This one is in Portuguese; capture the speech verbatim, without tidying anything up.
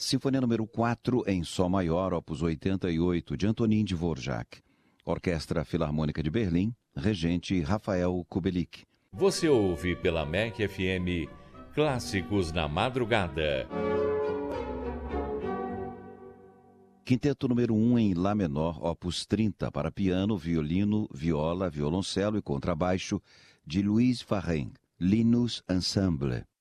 Sinfonia número quatro em Sol maior, opus oitenta e oito, de Antonin Dvorak. Orquestra Filarmônica de Berlim, regente Rafael Kubelik. Você ouve pela M E C F M Clássicos na Madrugada. Quinteto número um em Lá menor, opus trinta, para piano, violino, viola, violoncelo e contrabaixo, de Louise Farren, Linus Ensemble.